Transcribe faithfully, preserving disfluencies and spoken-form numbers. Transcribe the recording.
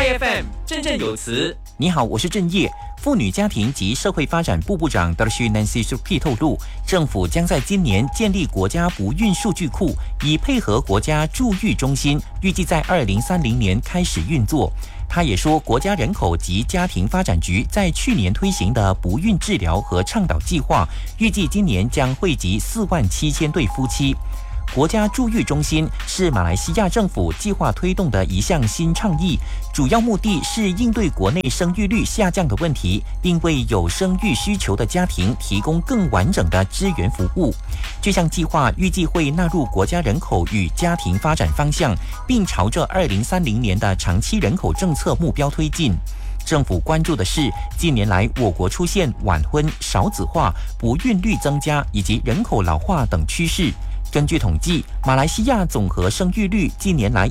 ，A F M 振振有词。 你好，我是郑业。妇女家庭及社会发展部部长 Darcy Nancy Suki 透露，政府将在今年建立国家不孕数据库，以配合国家助育中心，预计在二零三零年开始运作。他也说，国家人口及家庭发展局在去年推行的不孕治疗和倡导计划，预计今年将惠及四万七千对夫妻。国家助育中心是马来西亚政府计划推动的一项新倡议，主要目的是应对国内生育率下降的问题，并为有生育需求的家庭提供更完整的支援服务。这项计划预计会纳入国家人口与家庭发展方向，并朝着二零三零年的长期人口政策目标推进。政府关注的是，近年来我国出现晚婚、少子化、不孕率增加以及人口老化等趋势。根据统计，马来西亚总和生育率近年来